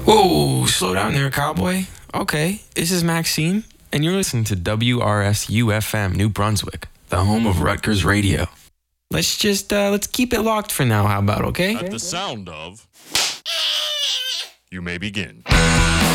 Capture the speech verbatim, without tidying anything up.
Whoa, slow down there, cowboy. Okay, this is Maxime, and you're listening to W R S U F M New Brunswick, the home of Rutgers Radio. Let's just, uh, let's keep it locked for now, how about, okay? At the sound of, you may begin.